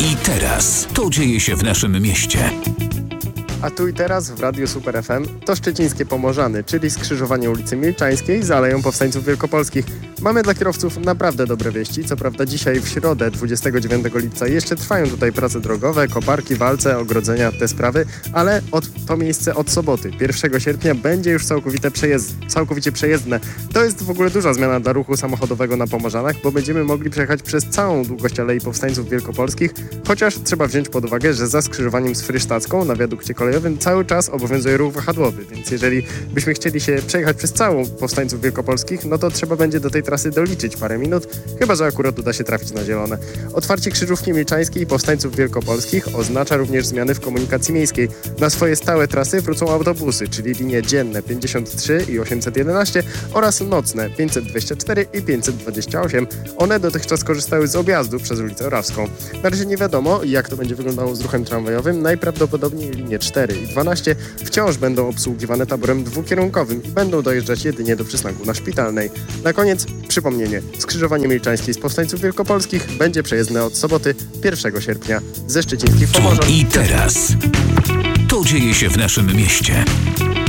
I teraz to dzieje się w naszym mieście. A tu i teraz w Radiu Super FM to szczecińskie Pomorzany, czyli skrzyżowanie ulicy Milczańskiej z Aleją Powstańców Wielkopolskich. Mamy dla kierowców naprawdę dobre wieści. Co prawda dzisiaj w środę 29 lipca jeszcze trwają tutaj prace drogowe, koparki, walce, ogrodzenia, te sprawy, ale to miejsce od soboty, 1 sierpnia będzie już całkowicie przejezdne. To jest w ogóle duża zmiana dla ruchu samochodowego na Pomorzanach, bo będziemy mogli przejechać przez całą długość Alei Powstańców Wielkopolskich, chociaż trzeba wziąć pod uwagę, że za skrzyżowaniem z Frysztacką na wiadukcie kolejowym cały czas obowiązuje ruch wahadłowy, więc jeżeli byśmy chcieli się przejechać przez całą Powstańców Wielkopolskich, no to trzeba będzie do tej trasy doliczyć parę minut, chyba że akurat uda się trafić na zielone. Otwarcie krzyżówki Milczańskiej i Powstańców Wielkopolskich oznacza również zmiany w komunikacji miejskiej. Na swoje stałe trasy wrócą autobusy, czyli linie dzienne 53 i 811 oraz nocne 524 i 528. One dotychczas korzystały z objazdów przez ulicę Orawską. Na razie nie wiadomo, jak to będzie wyglądało z ruchem tramwajowym. Najprawdopodobniej linie 4 i 12 wciąż będą obsługiwane taborem dwukierunkowym i będą dojeżdżać jedynie do przystanku na Szpitalnej. Na koniec przypomnienie. Skrzyżowanie Milczańskiej z Powstańców Wielkopolskich będzie przejezdne od soboty 1 sierpnia ze szczecińskich Pomorzan. I teraz to dzieje się w naszym mieście.